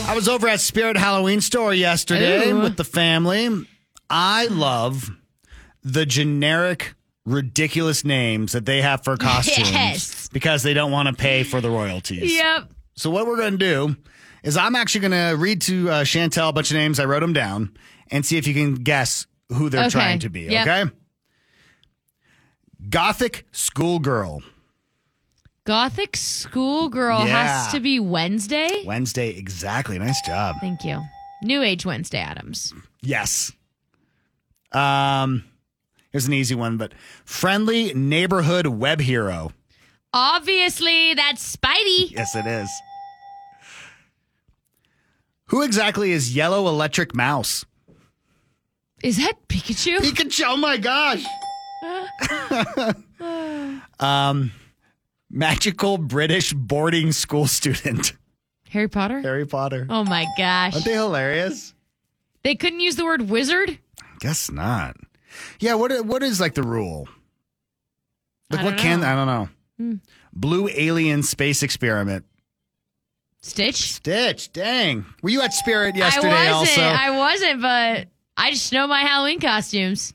I was over at Spirit Halloween store yesterday with the family. I love the generic, ridiculous names that they have for costumes because they don't want to pay for the royalties. Yep. So what we're going to do is I'm actually going to read to Chantel a bunch of names. I wrote them down and see if you can guess who they're trying to be. Yep. Okay. Gothic schoolgirl. Gothic schoolgirl has to be Wednesday? Wednesday, exactly. Nice job. Thank you. New Age Wednesday Addams. Yes. Here's an easy one, but friendly neighborhood web hero. Obviously, that's Spidey. Yes, it is. Who exactly is Yellow Electric Mouse? Is that Pikachu? Pikachu, oh my gosh. Magical British boarding school student. Harry Potter? Harry Potter. Oh my gosh. Aren't they hilarious? They couldn't use the word wizard? Guess not. Yeah, what is like the rule? Like I don't know. Blue Alien Space Experiment. Stitch? Dang. Were you at Spirit yesterday I wasn't, but I just know my Halloween costumes.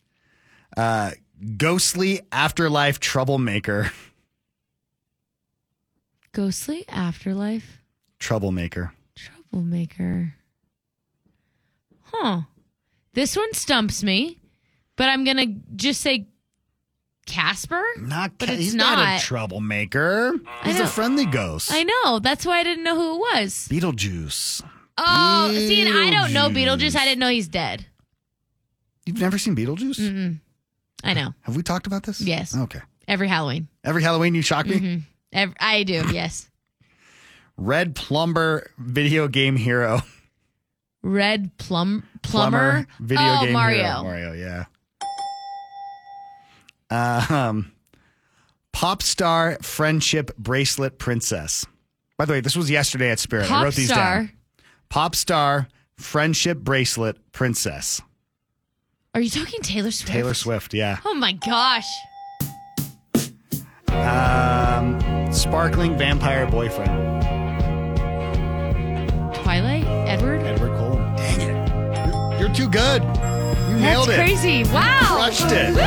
Ghostly Afterlife Troublemaker. Ghostly Afterlife? Troublemaker. Huh. This one stumps me, but I'm going to just say Casper? He's not a troublemaker. He's a friendly ghost. I know. That's why I didn't know who it was. Beetlejuice. Oh, see, and I don't know Beetlejuice. I didn't know he's dead. You've never seen Beetlejuice? Mm-mm. I know. Have we talked about this? Yes. Okay. Every Halloween. Every Halloween you shock me? Mm-hmm. I do, yes. Red Plumber video game hero. Red plumber video game Mario. Hero. Mario, yeah. Pop star friendship bracelet princess. By the way, this was yesterday at Spirit. I wrote these down. Pop star friendship bracelet princess. Are you talking Taylor Swift? Taylor Swift, yeah. Oh my gosh. Sparkling vampire boyfriend. Twilight? Edward Cullen. Dang it. You're too good. You nailed it. That's crazy. Wow. Crushed it.